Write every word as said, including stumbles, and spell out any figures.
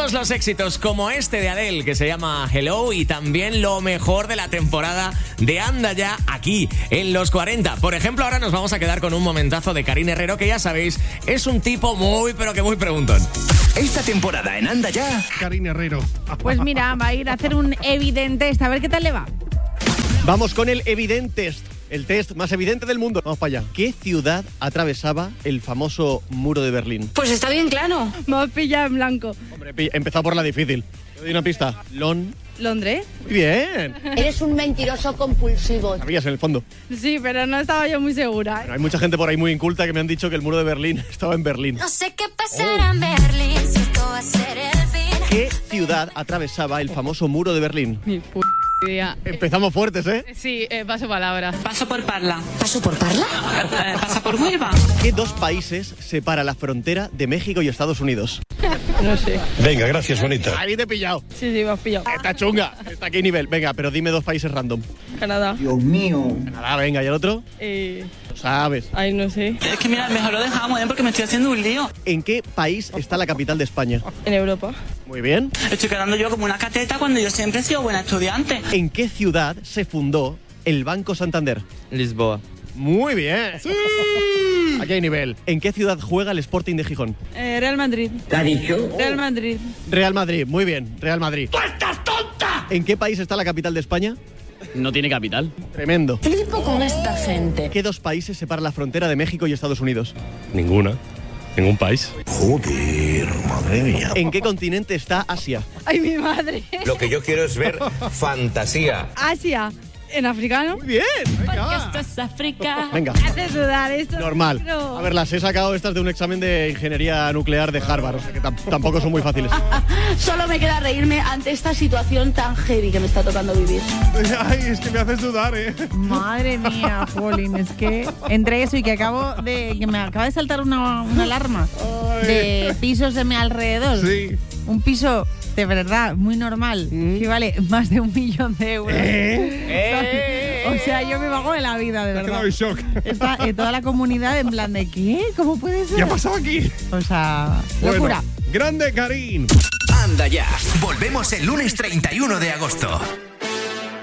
todos los éxitos como este de Adele que se llama Hello y también lo mejor de la temporada de Anda Ya aquí en los cuarenta. Por ejemplo, ahora nos vamos a quedar con un momentazo de Karine Herrero, que ya sabéis, es un tipo muy pero que muy preguntón. Esta temporada en Anda Ya, Karine Herrero. Pues mira, va a ir a hacer un evidente test, a ver qué tal le va. Vamos con el evident test. El test más evidente del mundo. Vamos para allá. ¿Qué ciudad atravesaba el famoso muro de Berlín? Pues está bien claro. Me has pillado en blanco. Hombre, pi- empezá por la difícil. Te doy una pista. Lon. ¿Londres? Muy bien. Eres un mentiroso compulsivo. Sabías en el fondo. Sí, pero no estaba yo muy segura. Bueno, hay mucha gente por ahí muy inculta que me han dicho que el muro de Berlín estaba en Berlín. No sé qué pasará en Berlín, si esto va a ser el fin. ¿Qué ciudad atravesaba el famoso muro de Berlín? Mi p*** idea. Empezamos fuertes, ¿eh? Sí, eh, paso palabra. Paso por Parla. ¿Paso por Parla? Eh, pasa por Huelva. ¿Qué dos países separa la frontera de México y Estados Unidos? No sé. Venga, gracias, bonita. Ahí te he pillado. Sí, sí, me has pillado. Está chunga. Está aquí nivel. Venga, pero dime dos países random. Canadá. Nada, venga, ¿y el otro? Eh, Lo sabes. ay, no sé. Es que mira, mejor lo dejamos, ¿eh? Porque me estoy haciendo un lío. ¿En qué país está la capital de España? En Europa. Muy bien. Estoy quedando yo como una cateta cuando yo siempre he sido buena estudiante. ¿En qué ciudad se fundó el Banco Santander? Lisboa. Muy bien. Sí. Aquí hay nivel. ¿En qué ciudad juega el Sporting de Gijón? Eh, Real Madrid. ¿Te ha dicho? Real Madrid. Real Madrid. Muy bien. Real Madrid. ¡Tú estás tonta! ¿En qué país está la capital de España? No tiene capital. Tremendo. Flipo con esta gente. ¿Qué dos países separan la frontera de México y Estados Unidos? Ninguna. Ningún país. Joder, madre mía. ¿En qué continente está Asia? Ay, mi madre. Lo que yo quiero es ver fantasía. Asia. ¿En africano? Muy bien. Venga. Esto es África. Venga. Me hace sudar esto. Normal. No. A ver, las he sacado estas de un examen de ingeniería nuclear de Harvard, o sea que tam- tampoco son muy fáciles. Solo me queda reírme ante esta situación tan heavy que me está tocando vivir. Ay, es que me haces dudar, ¿eh? Madre mía, Jolín, es que entre eso y que acabo de que me acaba de saltar una, una alarma de pisos de mi alrededor. Sí. Un piso de verdad muy normal que vale más de un millón de euros. ¿Eh? O sea, yo me vago de la vida, de Me he verdad. quedado en shock. Está eh, toda la comunidad en plan de ¿qué? ¿Cómo puede ser? ¿Qué ha pasado aquí? O sea, locura. Bueno, grande Karin. Anda Ya. Volvemos el lunes treinta y uno de agosto.